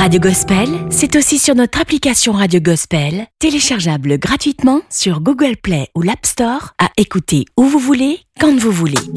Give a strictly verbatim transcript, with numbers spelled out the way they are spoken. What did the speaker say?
Radio Gospel, c'est aussi sur notre application Radio Gospel, téléchargeable gratuitement sur Google Play ou l'App Store, à écouter où vous voulez, quand vous voulez.